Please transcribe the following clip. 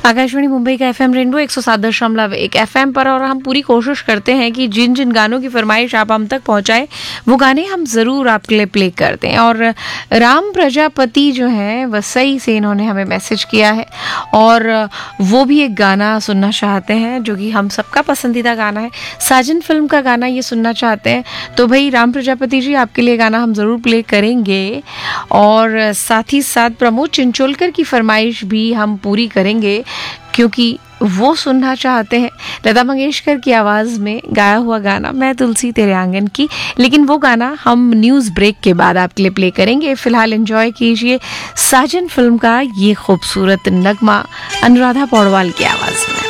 आकाशवाणी मुंबई का FM rainbow 107.1 FM पर, और हम पूरी कोशिश करते हैं कि जिन जिन गानों की फरमाइश आप हम तक पहुंचाएं वो गाने हम ज़रूर आपके लिए प्ले करते हैं। और राम प्रजापति जो हैं वसई से इन्होंने हमें मैसेज किया है और वो भी एक गाना सुनना चाहते हैं जो कि हम सबका पसंदीदा गाना है, साजन फिल्म का गाना ये सुनना चाहते हैं। तो भाई राम प्रजापति जी, आपके लिए गाना हम ज़रूर प्ले करेंगे और साथ ही साथ प्रमोद चिंचोलकर की फरमाइश भी हम पूरी करेंगे क्योंकि वो सुनना चाहते हैं लता मंगेशकर की आवाज़ में गाया हुआ गाना मैं तुलसी तेरे आंगन की। लेकिन वो गाना हम न्यूज़ ब्रेक के बाद आपके लिए प्ले करेंगे। फिलहाल एंजॉय कीजिए साजन फिल्म का ये खूबसूरत नगमा अनुराधा पौडवाल की आवाज़ में।